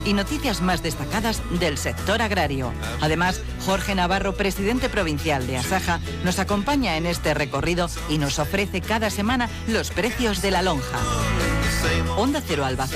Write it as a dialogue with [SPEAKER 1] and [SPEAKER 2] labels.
[SPEAKER 1] y noticias más destacadas del sector agrario. Además, Jorge Navarro, presidente provincial de Asaja, nos acompaña en este recorrido y nos ofrece cada semana los precios de la lonja. Onda Cero Albacete.